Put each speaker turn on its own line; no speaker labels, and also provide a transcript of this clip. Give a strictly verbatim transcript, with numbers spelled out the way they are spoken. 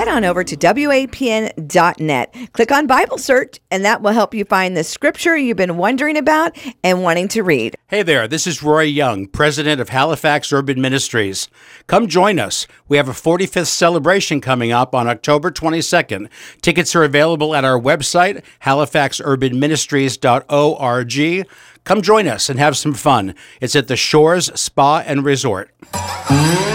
head on over to W A P N dot net. Click on Bible Search, and that will help you find the scripture you've been wondering about and wanting to read.
Hey there, this is Roy Young, president of Halifax Urban Ministries. Come join us. We have a forty-fifth celebration coming up on October twenty-second. Tickets are available at our website, halifax urban ministries dot org. Come join us and have some fun. It's at the Shores Spa and Resort.